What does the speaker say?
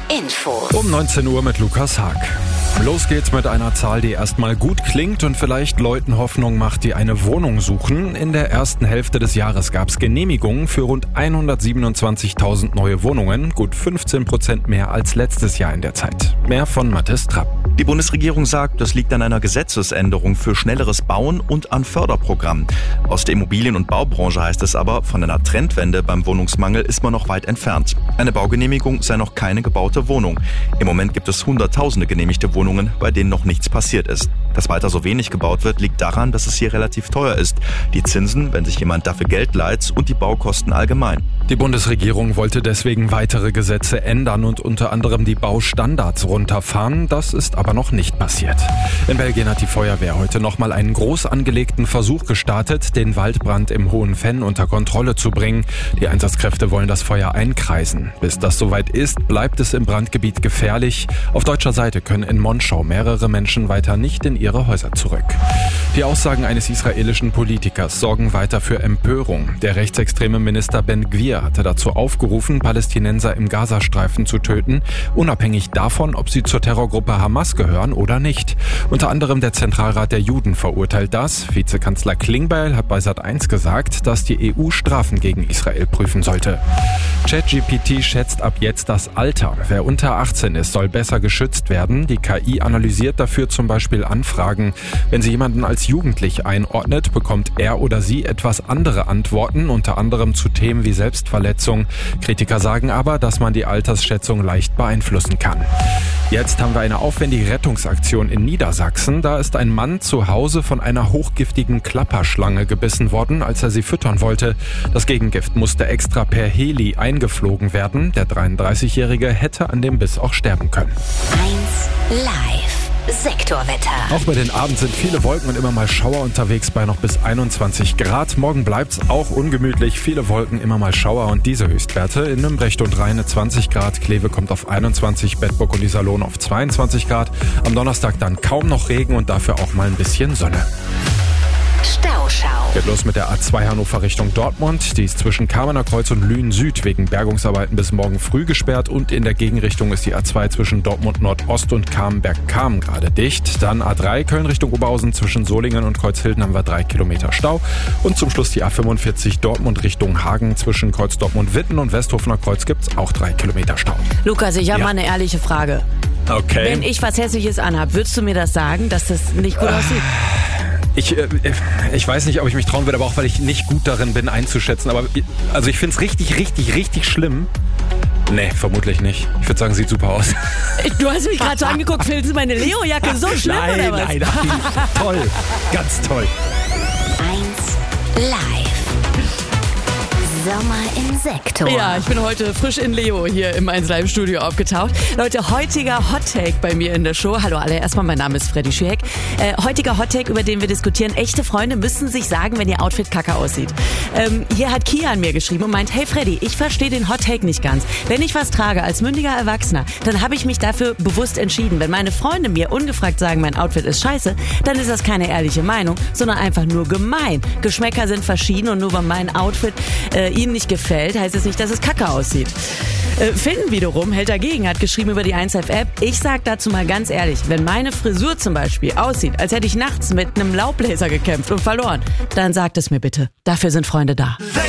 Info. Um 19 Uhr mit Lukas Haag. Los geht's mit einer Zahl, die erstmal gut klingt und vielleicht Leuten Hoffnung macht, die eine Wohnung suchen. In der ersten Hälfte des Jahres gab's Genehmigungen für rund 127.000 neue Wohnungen, gut 15% mehr als letztes Jahr in der Zeit. Mehr von Mathis Trapp. Die Bundesregierung sagt, das liegt an einer Gesetzesänderung für schnelleres Bauen und an Förderprogrammen. Aus der Immobilien- und Baubranche heißt es aber, von einer Trendwende beim Wohnungsmangel ist man noch weit entfernt. Eine Baugenehmigung sei noch keine gebaute Wohnung. Im Moment gibt es Hunderttausende genehmigte Wohnungen, bei denen noch nichts passiert ist. Dass weiter so wenig gebaut wird, liegt daran, dass es hier relativ teuer ist. Die Zinsen, wenn sich jemand dafür Geld leiht, und die Baukosten allgemein. Die Bundesregierung wollte deswegen weitere Gesetze ändern und unter anderem die Baustandards runterfahren. Das ist aber noch nicht passiert. In Belgien hat die Feuerwehr heute nochmal einen groß angelegten Versuch gestartet, den Waldbrand im Hohen Venn unter Kontrolle zu bringen. Die Einsatzkräfte wollen das Feuer einkreisen. Bis das soweit ist, bleibt es im Brandgebiet gefährlich. Auf deutscher Seite können in Monschau mehrere Menschen weiter nicht in ihre Häuser zurück. Die Aussagen eines israelischen Politikers sorgen weiter für Empörung. Der rechtsextreme Minister Ben Gvir hatte dazu aufgerufen, Palästinenser im Gazastreifen zu töten, unabhängig davon, ob sie zur Terrorgruppe Hamas gehören oder nicht. Unter anderem der Zentralrat der Juden verurteilt das. Vizekanzler Klingbeil hat bei Sat.1 gesagt, dass die EU Strafen gegen Israel prüfen sollte. ChatGPT schätzt ab jetzt das Alter. Wer unter 18 ist, soll besser geschützt werden. Die KI analysiert dafür zum Beispiel Anfragen. Wenn sie jemanden als jugendlich einordnet, bekommt er oder sie etwas andere Antworten, unter anderem zu Themen wie Selbstverletzung. Kritiker sagen aber, dass man die Altersschätzung leicht beeinflussen kann. Jetzt haben wir eine aufwendige Rettungsaktion in Niedersachsen. Da ist ein Mann zu Hause von einer hochgiftigen Klapperschlange gebissen worden, als er sie füttern wollte. Das Gegengift musste extra per Heli eingeflogen werden. Der 33-Jährige hätte an dem Biss auch sterben können. 1 Live. Sektorwetter. Auch bei den Abend sind viele Wolken und immer mal Schauer unterwegs bei noch bis 21 Grad. Morgen bleibt's auch ungemütlich. Viele Wolken, immer mal Schauer und diese Höchstwerte. In Nümbrecht und Rheine 20 Grad. Kleve kommt auf 21, Bedburg und Iserlohn auf 22 Grad. Am Donnerstag dann kaum noch Regen und dafür auch mal ein bisschen Sonne. Stauschau. Geht los mit der A2 Hannover Richtung Dortmund. Die ist zwischen Kamener Kreuz und Lünen Süd wegen Bergungsarbeiten bis morgen früh gesperrt. Und in der Gegenrichtung ist die A2 zwischen Dortmund Nordost und Kamenberg-Kamen gerade dicht. Dann A3 Köln Richtung Oberhausen zwischen Solingen und Kreuzhilden haben wir 3 Kilometer Stau. Und zum Schluss die A45 Dortmund Richtung Hagen zwischen Kreuz Dortmund-Witten und Westhofener Kreuz gibt's auch 3 Kilometer Stau. Lukas, ich habe mal eine ehrliche Frage. Okay. Wenn ich was Hässliches anhab, würdest du mir das sagen, dass das nicht gut aussieht? Ich weiß nicht, ob ich mich trauen würde, aber auch weil ich nicht gut darin bin einzuschätzen. Aber also ich finde es richtig schlimm. Nee, vermutlich nicht. Ich würde sagen, sieht super aus. Du hast mich gerade so angeguckt, findest du meine Leo-Jacke so schlimm oder was? Nein, toll. Ganz toll. 1 Live. Sommer im Sektor. Ja, ich bin heute frisch in Leo hier im 1 Live Studio aufgetaucht. Leute, heutiger Hot Take bei mir in der Show. Hallo alle, erstmal mein Name ist Freddy Schieck. Heutiger Hot Take, über den wir diskutieren. Echte Freunde müssen sich sagen, wenn ihr Outfit kacke aussieht. Hier hat Kia an mir geschrieben und meint, hey Freddy, ich verstehe den Hot Take nicht ganz. Wenn ich was trage als mündiger Erwachsener, dann habe ich mich dafür bewusst entschieden. Wenn meine Freunde mir ungefragt sagen, mein Outfit ist scheiße, dann ist das keine ehrliche Meinung, sondern einfach nur gemein. Geschmäcker sind verschieden und nur weil mein Outfit ihnen nicht gefällt, heißt es nicht, dass es kacke aussieht. Finn wiederum hält dagegen, hat geschrieben über die 1Live-App, ich sag dazu mal ganz ehrlich, wenn meine Frisur zum Beispiel aussieht, als hätte ich nachts mit einem Laubbläser gekämpft und verloren, dann sagt es mir bitte. Dafür sind Freunde da.